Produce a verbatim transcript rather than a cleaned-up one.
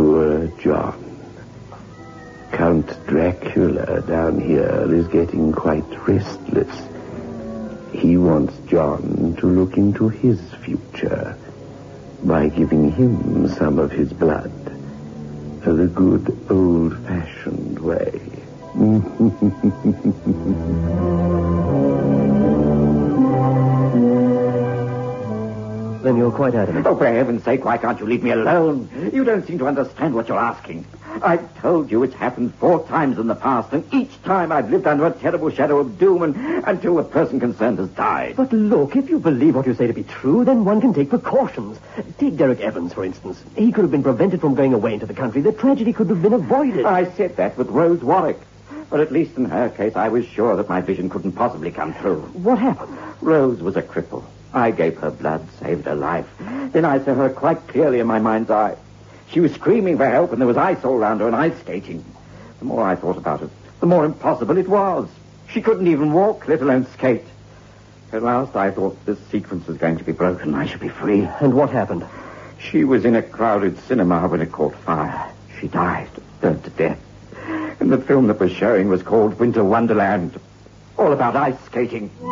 Poor John. Count Dracula down here is getting quite restless. He wants John to look into his future by giving him some of his blood. The good old-fashioned way. Then you're quite adamant. Oh, for heaven's sake, why can't you leave me alone? You don't seem to understand what you're asking. I've told you it's happened four times in the past, and each time I've lived under a terrible shadow of doom and, until the person concerned has died. But look, if you believe what you say to be true, then one can take precautions. Take Derek Evans, for instance. He could have been prevented from going away into the country. The tragedy could have been avoided. I said that with Rose Warwick. But at least in her case, I was sure that my vision couldn't possibly come true. What happened? Rose was a cripple. I gave her blood, saved her life. Then I saw her quite clearly in my mind's eye. She was screaming for help, and there was ice all around her and ice skating. The more I thought about it, the more impossible it was. She couldn't even walk, let alone skate. At last, I thought this sequence was going to be broken. I should be free. And what happened? She was in a crowded cinema when it caught fire. She died, burned to death. And the film that was showing was called Winter Wonderland. All about ice skating.